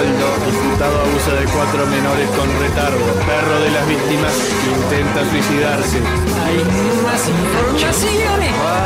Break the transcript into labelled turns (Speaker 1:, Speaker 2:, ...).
Speaker 1: Osvaldo, imputado abuso de 4 menores con retardo. Perro de las víctimas intenta suicidarse.
Speaker 2: Hay más informaciones.